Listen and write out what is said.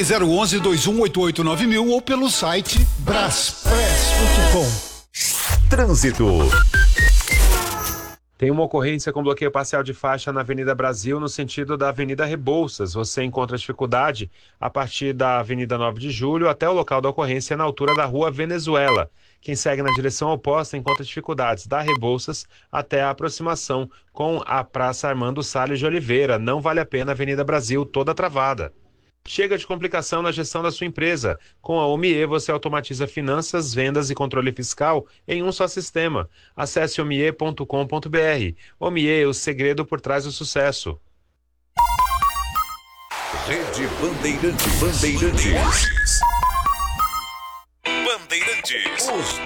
Ligue 011-2188-9000 ou pelo site braspress.com. Trânsito. Tem uma ocorrência com bloqueio parcial de faixa na Avenida Brasil, no sentido da Avenida Rebouças. Você encontra dificuldade a partir da Avenida 9 de Julho até o local da ocorrência na altura da Rua Venezuela. Quem segue na direção oposta encontra dificuldades da Rebouças até a aproximação com a Praça Armando Salles de Oliveira. Não vale a pena a Avenida Brasil toda travada. Chega de complicação na gestão da sua empresa. Com a Omie, você automatiza finanças, vendas e controle fiscal em um só sistema. Acesse omie.com.br. Omie, o segredo por trás do sucesso. Rede Bandeirantes. Bandeirantes.